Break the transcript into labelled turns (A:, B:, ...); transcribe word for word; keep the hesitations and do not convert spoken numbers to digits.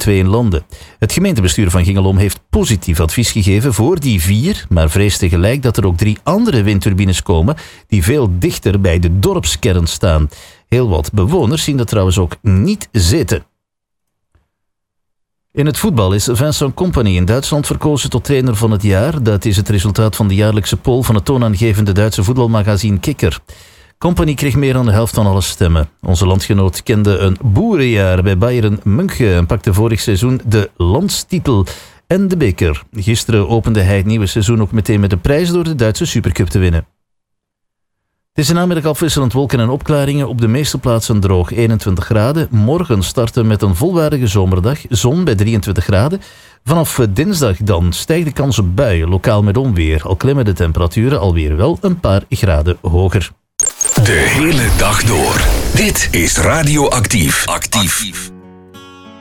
A: twee in Londen. Het gemeentebestuur van Giengelom heeft positief advies gegeven voor die vier, maar vreest tegelijk dat er ook drie andere windturbines komen die veel dichter bij de dorpskern staan. Heel wat bewoners zien dat trouwens ook niet zitten. In het voetbal is Vincent Kompany in Duitsland verkozen tot trainer van het jaar. Dat is het resultaat van de jaarlijkse poll van het toonaangevende Duitse voetbalmagazine Kicker. Kompany kreeg meer dan de helft van alle stemmen. Onze landgenoot kende een boerenjaar bij Bayern München en pakte vorig seizoen de landstitel en de beker. Gisteren opende hij het nieuwe seizoen ook meteen met de prijs door de Duitse Supercup te winnen. Het is een namiddag afwisselend wolken en opklaringen, op de meeste plaatsen droog eenentwintig graden. Morgen starten met een volwaardige zomerdag, zon bij drieëntwintig graden. Vanaf dinsdag dan stijgt de kans op buien, lokaal met onweer. Al klimmen de temperaturen alweer wel een paar graden hoger.
B: De hele dag door. Dit is Radio Actief. Actief.